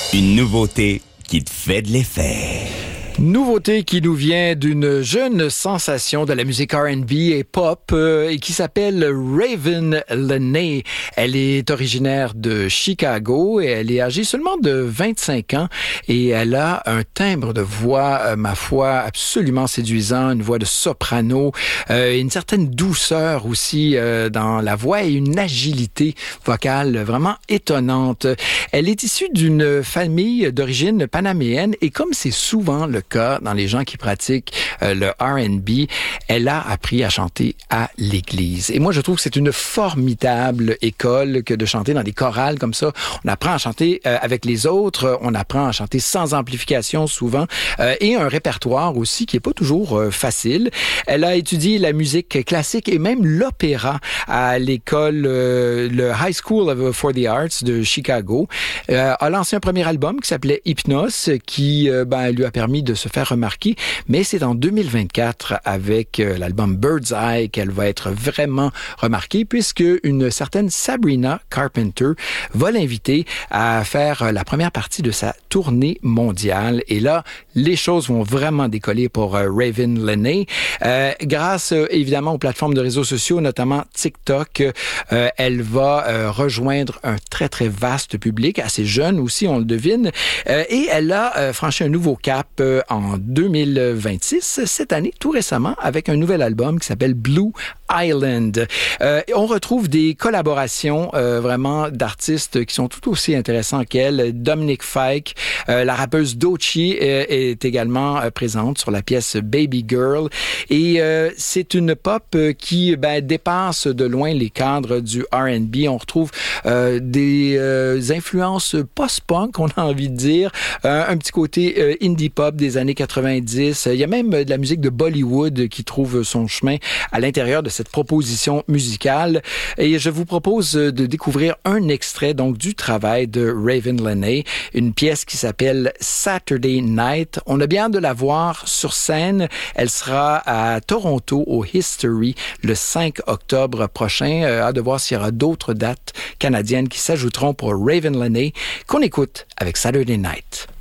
Une nouveauté qui te fait de l'effet. Nouveauté qui nous vient d'une jeune sensation de la musique R&B et pop et qui s'appelle Raven Lenae. Elle est originaire de Chicago et elle est âgée seulement de 25 ans et elle a un timbre de voix, ma foi, absolument séduisant, une voix de soprano, une certaine douceur aussi dans la voix et une agilité vocale vraiment étonnante. Elle est issue d'une famille d'origine panaméenne et comme c'est souvent le cas dans les gens qui pratiquent le R&B, elle a appris à chanter à l'église. Et moi, je trouve que c'est une formidable école que de chanter dans des chorales comme ça. On apprend à chanter avec les autres, on apprend à chanter sans amplification souvent, et un répertoire aussi qui est pas toujours facile. Elle a étudié la musique classique et même l'opéra à l'école, le High School for the Arts de Chicago. A lancé un premier album qui s'appelait Hypnos, qui lui a permis de se faire remarquer, mais c'est en 2024 avec l'album Bird's Eye qu'elle va être vraiment remarquée puisque une certaine Sabrina Carpenter va l'inviter à faire la première partie de sa tournée mondiale et là, les choses vont vraiment décoller pour Raven Lenae. Grâce évidemment aux plateformes de réseaux sociaux, notamment TikTok, elle va rejoindre un très très vaste public, assez jeune aussi, on le devine, et elle a franchi un nouveau cap en 2026, cette année, tout récemment, avec un nouvel album qui s'appelle Blue Island. On retrouve des collaborations vraiment d'artistes qui sont tout aussi intéressants qu'elle. Dominic Fike, la rappeuse Doechii est également présente sur la pièce Baby Girl. Et c'est une pop qui dépasse de loin les cadres du R&B. On retrouve des influences post-punk, on a envie de dire, un petit côté indie pop des années 90. Il y a même de la musique de Bollywood qui trouve son chemin à l'intérieur de cette proposition musicale. Et je vous propose de découvrir un extrait donc du travail de Raven Lenae, une pièce qui s'appelle Saturday Night. On a bien hâte de la voir sur scène. Elle sera à Toronto au History le 5 octobre prochain. Hâte de voir s'il y aura d'autres dates canadiennes qui s'ajouteront pour Raven Lenae qu'on écoute avec Saturday Night.